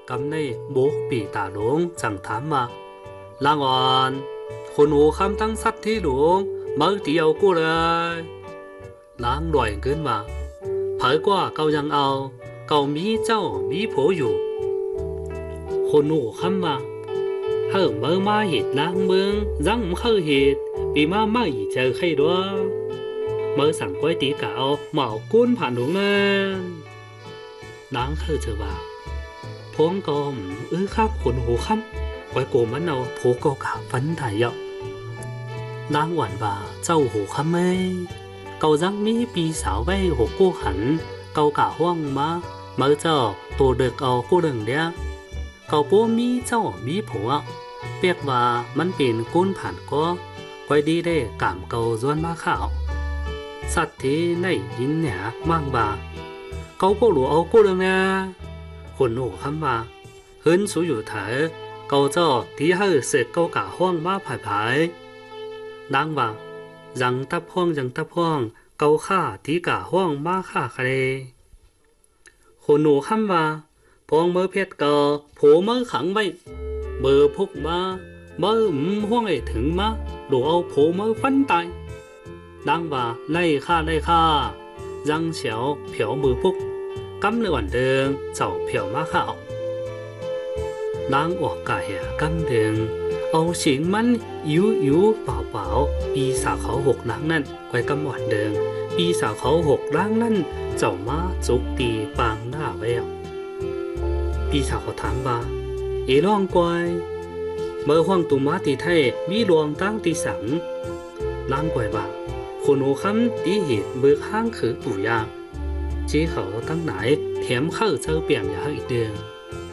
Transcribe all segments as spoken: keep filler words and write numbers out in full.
咁呢冇ปีตาหลวงจังถามมาลางวันคนหูคำตั้งสัตว์ที่หลวงมือเดียวกูเลยล้างรวยเกินมาเผยกว่าเกายังเอาเกามีเจ้ามีผัวอยู่คนหูคำมาเฮอเมื่อมาเหตุล้างเมืองยังเคยเหตุปีมาไม่เจอใครด้วยเมื่อสั่งก้อยตีเก่าเหมากุ้นผ่านหลวงนั้นล้างเคยเจอว่าพวงกอมอื้อข้าคนหูคำไว้โกมันเอาผูกกาฟันถ่ายเยาะล้างหวานว่าเจ้าหูคำไม่เกาจังมีปีสาวไว้หกกู้หันเกากะห้วงมาเมื่อเจ้าตัวเด็กเอากู้เดิงเดียเกาปัวมีเจ้ามีผัวเปียกว่ามันเป็นกุ้นผ่านก็ไว้ดีได้กามเกาจวนมาข่าวสัตว์ที่ในยินเนี่ยมั่งว่าเกาก็หลัวเอากู้เดิงเนี่ยคนหูคำว่าเฮิรนสูอยู่เถอะเกาเจ้าที่ให้เสกเกากะห้วงมาผายผายนางว่ายังตับห้องยังตับห้องเกาข้าที่กะห้วงมาข้าใครคนหูคำว่าพองเมื่อเพชรเกาผัวเมื่อขังไว้เบอร์พกมาเมื่ออืมห้วงไอ้ถึงมาหลัวเอาผัวเมื่อฟันตายนางว่าไล่ข้าไล่ข้ายังเฉียวเผียวมือพกกำเนื้อเดิงเจ้าเผียวมาข้าล้างออกกาเหียกำเดิงเอาเสียงมันอิวอิวเปล่าเปล่าปีสาวเขาหกล้างนั่นไว้กำหวานเดิงปีสาวเขาหกล้างนั่นเจ้ามาจุกตีปางหน้าแววปีสาวเขาถามว่าเอร้องกวยเมื่อห้องตุมาตีไทยมีรวงตั้งตีสังล้างกวยว่าคนหูคำตีเหตุเบิกห้างคือปู่ยาจีเขาตั้งไหนแถมเข้าเจ้าเปี่ยมอย่าให้อีกเดือน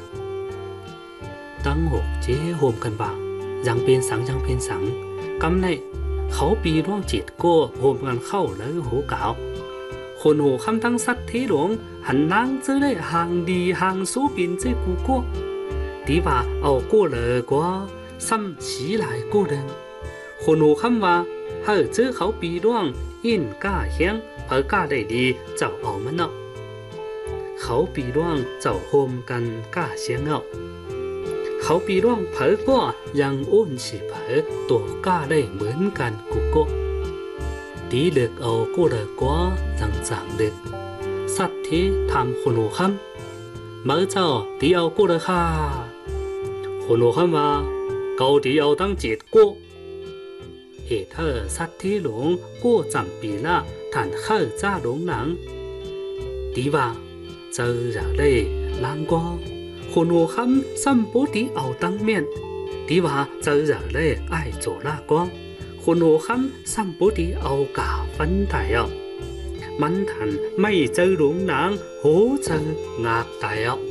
ตั้งหกเจ๊โฮมกันบ่ายังเป็นสังยังเป็นสังกำในเขาปีร่วงจิตก็โฮมกันเข้าแล้วหูเก่าคนหูคำตั้งสัตว์ที่หลวงหันนางเจอได้ห่างดีห่างสู้ปินเจ้กูก็ดีว่าเอากู้เลยกว่าซ้ำฉีหลายกู้เดิมคนหูคำว่าเฮ้เจอเขาปีร่วงอินก้าเฮียงเผอกล้าได้ดีเจ้าเอามันเนาะเขาปีร่วงเจ้าโฮมกันกล้าเสียงเนาะเขาปีร่วงเผอก็ยังอ้นฉีเผอตัวกล้าได้เหมือนกันกูก็ตีเด็กเอากูเด็กกว่าจังจังเด็กสัตว์ที่ทำคนหูคำเมื่อเจ้าตีเอากูเด็กค่ะคนหูคำว่าเกาตีเอาตั้งจิตกูเหตุเธอสัตว์ที่หลงกู้จำปีละฐานเข้าจ้าหลงหนังดีว่าเจออย่างได้ล้างก็คนหูคำซ้ำปูตีเอาตั้งเมียนดีว่าเจออย่างได้ไอ้โจลาก็คนหูคำซ้ำปูตีเอากาฟันตายอ่ะมันทันไม่เจอหลงหนังโหเจองากตายอ่ะ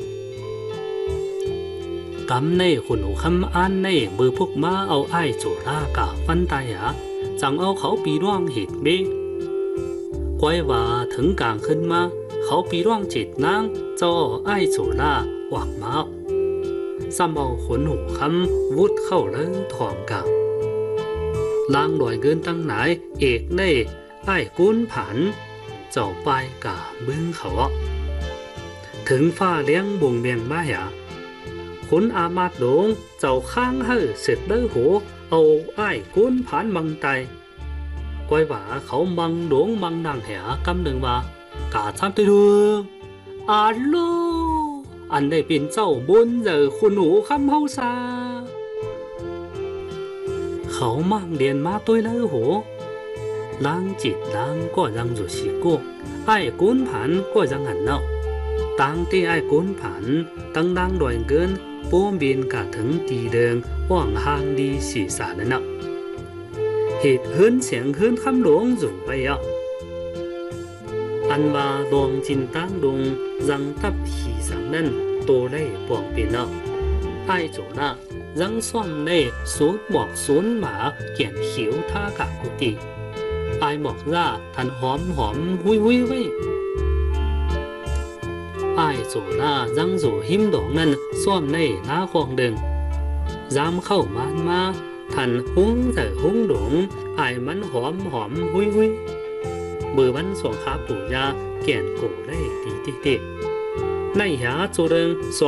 กำในคนหูคำอันในมือพวกมาเอาไอ้โจลากาฟันตายอ่ะจังเอาเขาปีร่วงเห็ดเบ้กวยว่าถึงกลางขึ้นมาเขาปีร่วงจิตนางเจ้าไอ้โจลาหวักมาซ้ำเอาขนหูคำวุดเข้าเลยถอมกาล้างลอยเกินตั้งไหนเอกในไอ้กุ้นผันเจ้าไปกาเบื้องเขาถึงฟ้าเลี้ยงบุงเบียงมาหยาขุนอามาดหลงเจ้าข้างให้เสร็จเลยหัวเอาไอ้กุ้นผันมังไตก้อยว่าเขามังหลวงมังนางแหกำหนึ่งว่ากาทำตัวดูอาโลอันได้เป็นเจ้าบนเจอคุณหนูคำเฮาซาเขามั่งเรียนมาตัวเลยหัวล้างจิตล้างก็ยังอยู่สิกูไอ้กุ้นผันก็ยังหันเนาะตั้งที่ไอ้กุ้นผันตั้งดังดอยเกินป้มบินกะถึงตีเดิงว่างห่างดีสีสารเนาะเหตุเฮิรนเสียงเฮิรนคำหลวงอยู่ไปอ่ะอันว่าดวงจินตั้งดงยังทับขี่สังนั้นตัวได้ปวงเป็นเนาะไอ้โจนะยังซ่อมในสูนหมอกสูนหมาเขียนเขียวท่ากะกุฏิไอ้หมอกร่าทันหอมหอมหุยหุยไว้ไอ้โจนะยังอยู่หิมดอกนั้นซ่อมในหน้าคลองเดิงยามเข้ามันมาทันหุ้งแต่หุ้งหลงไอ้มันหอมหอมหุยหุยเบอร์วันสวงขาปู่ยาเกี่ยนกูได้ตีตีตีในหาจูเริง